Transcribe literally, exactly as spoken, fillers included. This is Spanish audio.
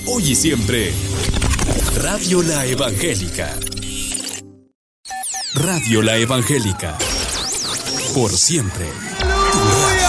hoy y siempre. Radio La Evangélica. Radio La Evangélica. Por siempre. ¡Aleluya!